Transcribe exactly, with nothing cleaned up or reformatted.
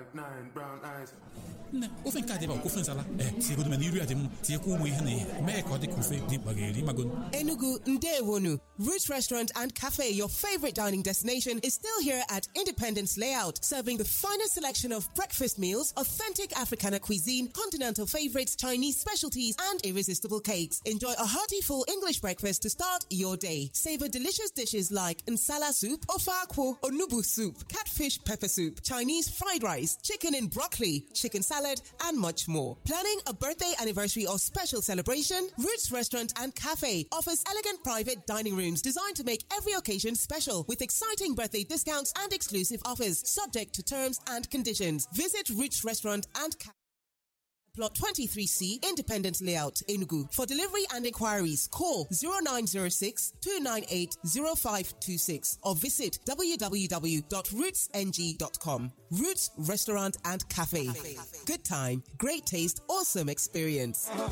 nine brown eyes. Nne, ofe nke a dịba ofe nsala. Eh, tiyegodu m n'iri adịm, tiyekwu ụmụ ihe na ihe. Mee ka ọ dị ka ofe dị mkpageri magon. Enugu Ndewonu, Roots Restaurant and Cafe, your favorite dining destination, is still here at Independence Layout, serving the finest selection of breakfast meals, authentic Africana cuisine, continental favorites, Chinese specialties, and irresistible cakes. Enjoy a hearty full English breakfast to start your day. Savor delicious dishes like nsala soup, ofe akwu, onubu soup, catfish pepper soup, Chinese fried rice, chicken in broccoli, chicken salad, and much more. Planning a birthday, anniversary, or special celebration? Roots Restaurant and Cafe offers elegant private dining rooms designed to make every occasion special, with exciting birthday discounts and exclusive offers, subject to terms and conditions. Visit Roots Restaurant and Cafe. Plot twenty-three C, Independent Layout, Enugu. For delivery and inquiries, call zero nine zero six, two nine eight, zero five two six or visit w w w dot roots n g dot com. Roots Restaurant and Cafe. Good time, great taste, awesome experience.